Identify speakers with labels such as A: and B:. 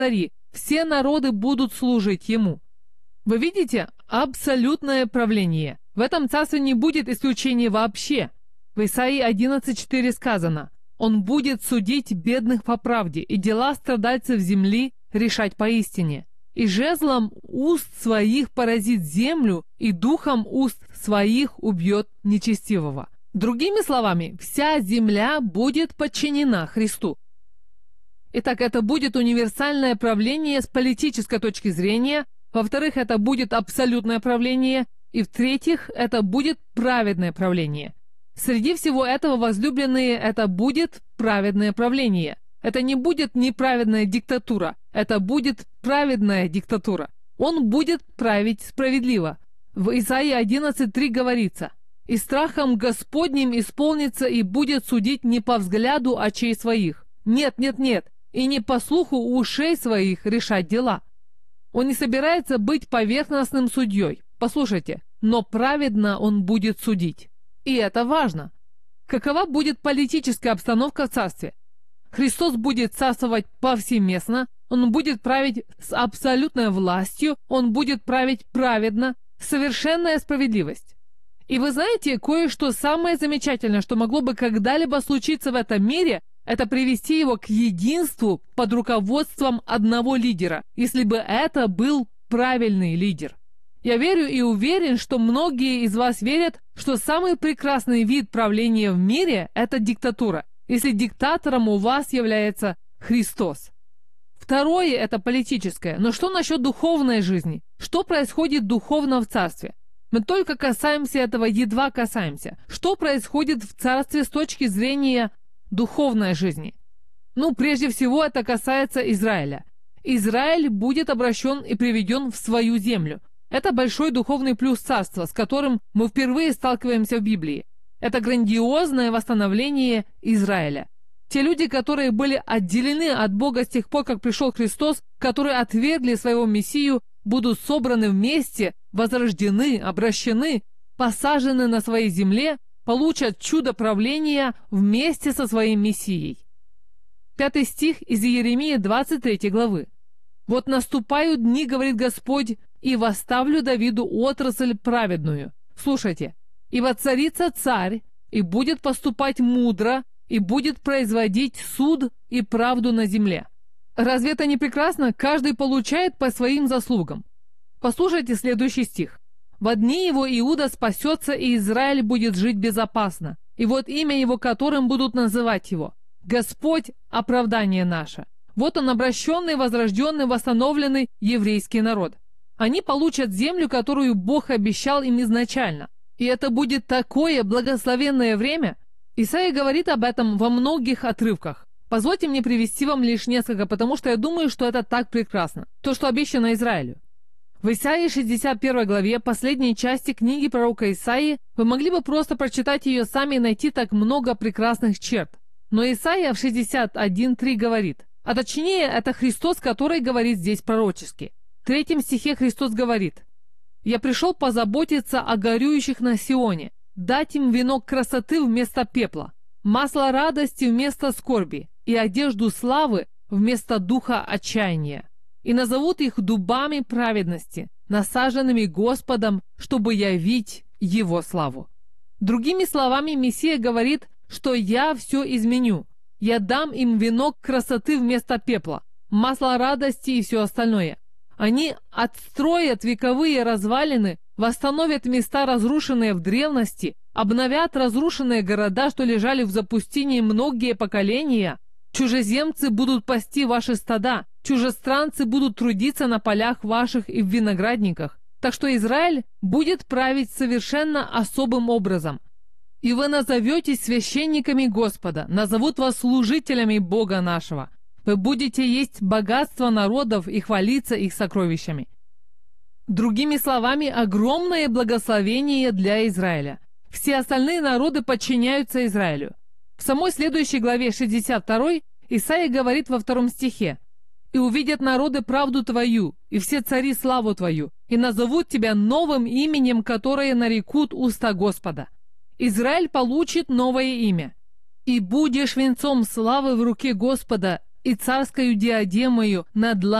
A: цари, все народы будут служить ему». Вы видите? Абсолютное правление. В этом царстве не будет исключения вообще. В Исаии 11:4 сказано: «Он будет судить бедных по правде, и дела страдальцев земли решать поистине. И жезлом уст своих поразит землю, и духом уст своих убьет нечестивого». Другими словами, вся земля будет подчинена Христу. Итак, это будет универсальное правление с политической точки зрения. Во-вторых, это будет абсолютное правление. И в-третьих, это будет праведное правление. Среди всего этого, возлюбленные, это будет праведное правление. Это не будет неправедная диктатура, это будет праведная диктатура. Он будет править справедливо. В Исаии 11:3 говорится: «И страхом Господним исполнится и будет судить не по взгляду очей своих. Нет, нет, нет, и не по слуху ушей своих решать дела». Он не собирается быть поверхностным судьей. Послушайте, но праведно он будет судить. И это важно. Какова будет политическая обстановка в царстве? Христос будет царствовать повсеместно, он будет править с абсолютной властью, он будет править праведно, совершенная справедливость. И вы знаете, кое-что самое замечательное, что могло бы когда-либо случиться в этом мире, это привести его к единству под руководством одного лидера, если бы это был правильный лидер. Я верю и уверен, что многие из вас верят, что самый прекрасный вид правления в мире – это диктатура, если диктатором у вас является Христос. Второе – это политическое. Но что насчет духовной жизни? Что происходит духовно в царстве? Мы только касаемся этого, едва касаемся. Что происходит в царстве с точки зрения духовной жизни? Прежде всего, это касается Израиля. Израиль будет обращен и приведен в свою землю. Это большой духовный плюс царства, с которым мы впервые сталкиваемся в Библии. Это грандиозное восстановление Израиля. Те люди, которые были отделены от Бога с тех пор, как пришел Христос, которые отвергли своего Мессию, будут собраны вместе, возрождены, обращены, посажены на своей земле, получат чудо правления вместе со своим Мессией. 5 стих из Иеремии 23 главы. «Вот наступают дни, говорит Господь, и восставлю Давиду отрасль праведную». Слушайте. «И воцарится царь, и будет поступать мудро, и будет производить суд и правду на земле». Разве это не прекрасно? Каждый получает по своим заслугам. Послушайте следующий стих. «Во дни его Иуда спасется, и Израиль будет жить безопасно. И вот имя его, которым будут называть его: Господь – оправдание наше». Вот он, обращенный, возрожденный, восстановленный еврейский народ. Они получат землю, которую Бог обещал им изначально. И это будет такое благословенное время. Исаия говорит об этом во многих отрывках. Позвольте мне привести вам лишь несколько, потому что я думаю, что это так прекрасно. То, что обещано Израилю. В Исаии 61 главе, последней части книги пророка Исаии, вы могли бы просто прочитать ее сами и найти так много прекрасных черт. Но Исаия в 61:3 говорит, а точнее, это Христос, который говорит здесь пророчески. В 3 стихе Христос говорит: «Я пришел позаботиться о горюющих на Сионе, дать им венок красоты вместо пепла, масло радости вместо скорби и одежду славы вместо духа отчаяния. И назовут их дубами праведности, насаженными Господом, чтобы явить Его славу». Другими словами, Мессия говорит, что «я все изменю». Я дам им венок красоты вместо пепла, масло радости и все остальное. Они отстроят вековые развалины, восстановят места, разрушенные в древности, обновят разрушенные города, что лежали в запустении многие поколения. Чужеземцы будут пасти ваши стада, чужестранцы будут трудиться на полях ваших и в виноградниках. Так что Израиль будет править совершенно особым образом. И вы назоветесь священниками Господа, назовут вас служителями Бога нашего. Вы будете есть богатство народов и хвалиться их сокровищами. Другими словами, огромное благословение для Израиля. Все остальные народы подчиняются Израилю. В самой следующей главе 62 Исаия говорит во 2 стихе: «И увидят народы правду твою, и все цари славу твою, и назовут тебя новым именем, которое нарекут уста Господа». Израиль получит новое имя. «И будешь венцом славы в руке Господа, и царскою диадемою над